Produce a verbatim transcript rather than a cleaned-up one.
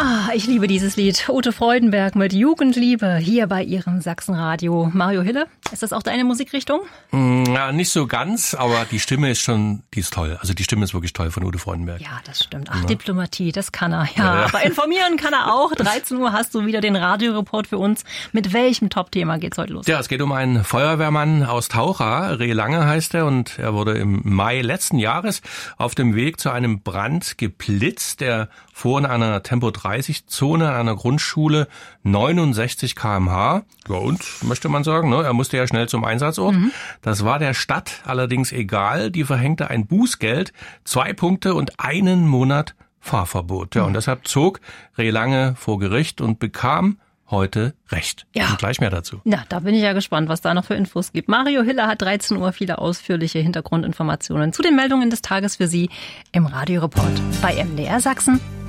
Ah, ich liebe dieses Lied. Ute Freudenberg mit Jugendliebe hier bei Ihrem Sachsenradio. Mario Hille, ist das auch deine Musikrichtung? Ja, nicht so ganz, aber die Stimme ist schon, die ist toll. Also die Stimme ist wirklich toll von Ute Freudenberg. Ja, das stimmt. Ach, ja. Diplomatie, das kann er. Ja, ja, ja. Aber informieren kann er auch. dreizehn Uhr hast du wieder den Radioreport für uns. Mit welchem Top-Thema geht's heute los? Ja, es geht um einen Feuerwehrmann aus Taucha. Reh Lange heißt er und er wurde im Mai letzten Jahres auf dem Weg zu einem Brand geblitzt. Der fuhr in einer Tempo dreißig Zone an einer Grundschule neunundsechzig Kilometer pro Stunde. Ja, und, möchte man sagen, ne? Er musste ja schnell zum Einsatzort. Mhm. Das war der Stadt allerdings egal. Die verhängte ein Bußgeld, zwei Punkte und einen Monat Fahrverbot. Ja, mhm. und deshalb zog Reh Lange vor Gericht und bekam heute Recht. Ja. Und gleich mehr dazu. Na, da bin ich ja gespannt, was da noch für Infos gibt. Mario Hille hat dreizehn Uhr viele ausführliche Hintergrundinformationen zu den Meldungen des Tages für Sie im Radioreport bei M D R Sachsen.